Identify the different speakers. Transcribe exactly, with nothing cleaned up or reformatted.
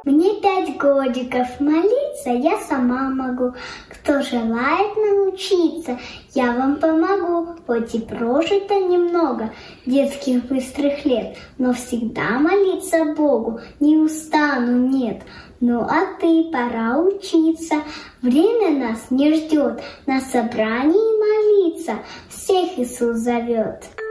Speaker 1: Мне пять годиков, молиться я сама могу. Кто желает научиться, я вам помогу. Хоть и прожито немного детских быстрых лет, но всегда молиться Богу не устану, нет. Ну а ты, пора учиться, время нас не ждет, на собрании молиться всех Иисус зовет.